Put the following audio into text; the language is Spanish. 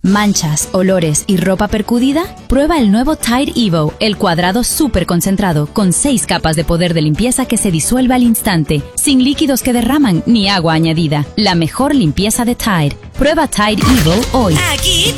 ¿Manchas, olores y ropa percudida? Prueba el nuevo Tide Evo, el cuadrado súper concentrado, con 6 capas de poder de limpieza que se disuelve al instante, sin líquidos que derraman ni agua añadida. La mejor limpieza de Tide. Prueba Tide Evo hoy. Aquí